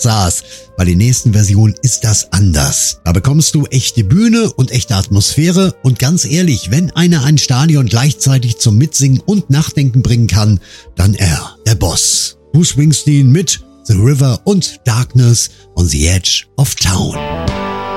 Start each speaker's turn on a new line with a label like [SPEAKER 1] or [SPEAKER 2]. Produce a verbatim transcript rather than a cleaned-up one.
[SPEAKER 1] saß. Bei der nächsten Version ist das anders. Da bekommst du echte Bühne und echte Atmosphäre und ganz ehrlich, wenn einer ein Stadion gleichzeitig zum Mitsingen und Nachdenken bringen kann, dann er, der Boss. Bruce Springsteen mit The River und Darkness on the Edge of Town.